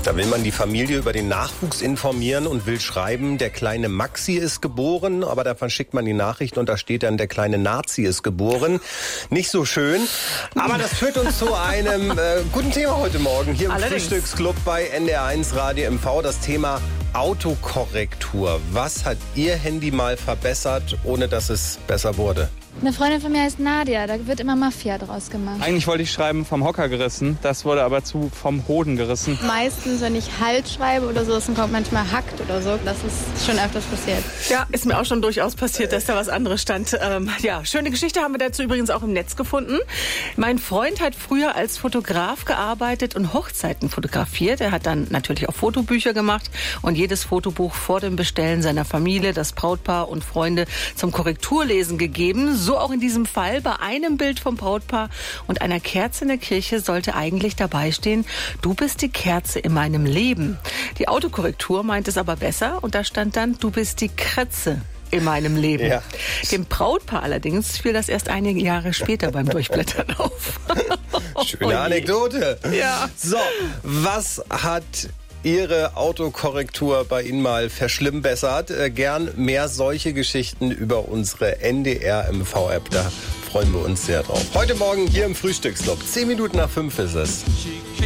Da will man die Familie über den Nachwuchs informieren und will schreiben, der kleine Maxi ist geboren, aber da verschickt man die Nachricht und da steht dann, der kleine Nazi ist geboren. Nicht so schön, aber das führt uns zu einem guten Thema heute Morgen hier im Frühstücksclub bei NDR1 Radio MV, das Thema Autokorrektur. Was hat Ihr Handy mal verbessert, ohne dass es besser wurde? Eine Freundin von mir heißt Nadia, da wird immer Mafia draus gemacht. Eigentlich wollte ich schreiben, vom Hocker gerissen, das wurde aber vom Hoden gerissen. Meistens, wenn ich Halt schreibe oder so, dann kommt manchmal hackt oder so. Das ist schon öfters passiert. Ja, ist mir auch schon durchaus passiert, dass da was anderes stand. Ja, schöne Geschichte haben wir dazu übrigens auch im Netz gefunden. Mein Freund hat früher als Fotograf gearbeitet und Hochzeiten fotografiert. Er hat dann natürlich auch Fotobücher gemacht und jedes Fotobuch vor dem Bestellen seiner Familie, das Brautpaar und Freunde zum Korrekturlesen gegeben. So auch in diesem Fall. Bei einem Bild vom Brautpaar und einer Kerze in der Kirche sollte eigentlich dabei stehen, du bist die Kerze in meinem Leben. Die Autokorrektur meint es aber besser und da stand dann, du bist die Kretze in meinem Leben. Ja. Dem Brautpaar allerdings fiel das erst einige Jahre später beim Durchblättern auf. Schöne Anekdote. Ja. So, was hat Ihre Autokorrektur bei Ihnen mal verschlimmbessert? Gern mehr solche Geschichten über unsere NDR MV-App. Da freuen wir uns sehr drauf. Heute Morgen hier im Frühstücksclub. 10 Minuten nach 5 ist es.